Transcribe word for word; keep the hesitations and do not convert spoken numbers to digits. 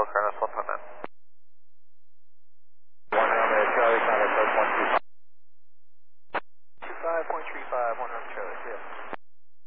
four, Carlos one hundred. One Romeo Charlie, contact approach one two five. two five point three five, one hundred Charlie, yeah.